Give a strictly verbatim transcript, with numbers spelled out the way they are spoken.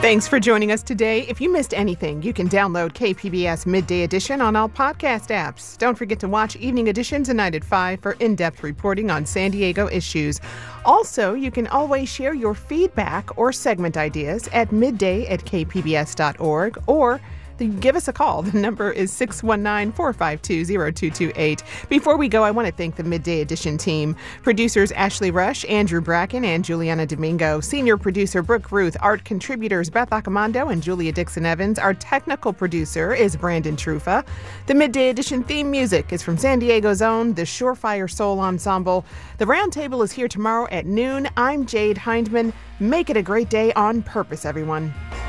Thanks for joining us today. If you missed anything, you can download K P B S Midday Edition on all podcast apps. Don't forget to watch Evening Edition tonight at five for in-depth reporting on San Diego issues. Also, you can always share your feedback or segment ideas at midday at k p b s dot org or give us a call. The number is six one nine, four five two, zero two two eight. Before we go, I want to thank the Midday Edition team. Producers Ashley Rush, Andrew Bracken, and Juliana Domingo. Senior producer Brooke Ruth. Art contributors Beth Accomando and Julia Dixon-Evans. Our technical producer is Brandon Trufa. The Midday Edition theme music is from San Diego's own The Surefire Soul Ensemble. The Roundtable is here tomorrow at noon. I'm Jade Hindman. Make it a great day on purpose, everyone.